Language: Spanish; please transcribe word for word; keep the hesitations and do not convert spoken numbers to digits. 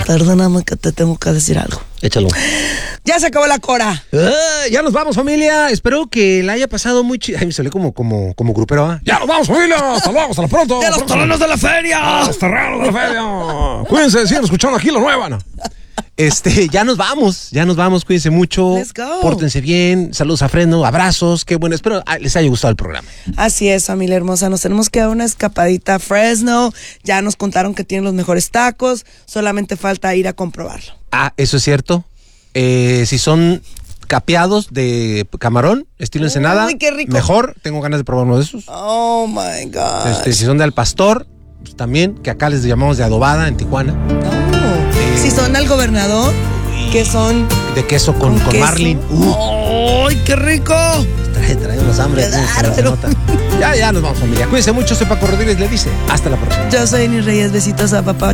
perdóname que te tengo que decir algo. Échalo. Ya se acabó la cora. Uh, ya nos vamos, familia. Espero que la haya pasado muy chido. Ay, me salió como, como, como grupero, ¿eh? Ya nos vamos, familia. Hasta luego, hasta pronto. ¡De los terrenos de la feria! ¡De los terrenos de la feria! Cuídense, sigan escuchando aquí lo nuevo, ¿no? Este, ya nos vamos, ya nos vamos, cuídense mucho. Let's go. Pórtense bien, saludos a Fresno, abrazos, qué bueno, espero les haya gustado el programa. Así es, familia hermosa, nos tenemos que dar una escapadita a Fresno, ya nos contaron que tienen los mejores tacos, solamente falta ir a comprobarlo. Ah, eso es cierto, eh, si son capeados de camarón, estilo Ensenada, Uy, qué rico. Mejor, tengo ganas de probar uno de esos. Oh my God. Este, si son de al pastor, pues también, que acá les llamamos de adobada en Tijuana. Oh. Si son al gobernador, que son de queso con, con, con queso. marlin. Uh. ¡Ay, qué rico! Trae, traemos hambre. Claro, pero... Ya, ya nos vamos, familia. Cuídense mucho, soy Paco Rodríguez, le dice. Hasta la próxima. Yo soy Eni Reyes, besitos a papá.